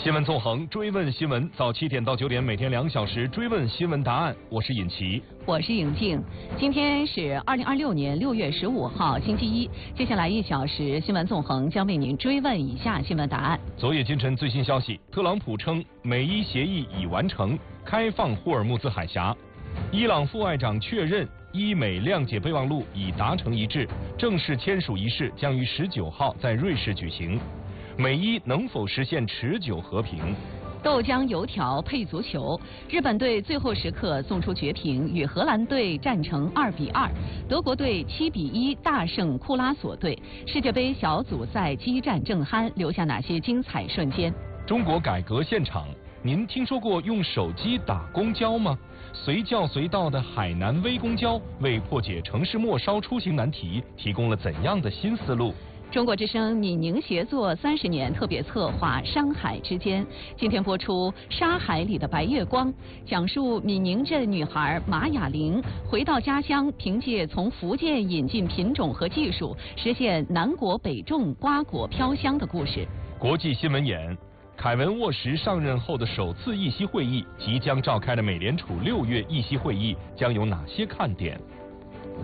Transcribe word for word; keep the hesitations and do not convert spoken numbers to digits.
新闻纵横，追问新闻，早七点到九点，每天两小时追问新闻答案。我是尹奇， 我是尹静。今天是二零二六年六月十五号，星期一。接下来一小时，新闻纵横将为您追问以下新闻答案。 昨夜今晨最新消息，特朗普称美伊协议已完成，开放霍尔木兹海峡。伊朗副外长确认，伊美谅解备忘录已达成一致，正式签署仪式将于十九号在瑞士举行。美伊能否实现持久和平？ 豆浆油条配足球，日本队最后时刻送出绝平，与荷兰队战成二比二，德国队七比一大胜库拉索队。世界杯小组赛激战正酣，留下哪些精彩瞬间？ 中国改革现场，您听说过用手机打公交吗？随叫随到的海南微公交为破解城市末梢出行难题提供了怎样的新思路？ 中国之声闽宁协作三十年特别策划《山海之间》，今天播出《沙海里的白月光》，讲述闽宁镇女孩马雅玲回到家乡，凭借从福建引进品种和技术，实现南国北种、瓜果飘香的故事。 国际新闻眼，凯文沃什上任后的首次议息会议即将召开的美联储六月议息会议将有哪些看点？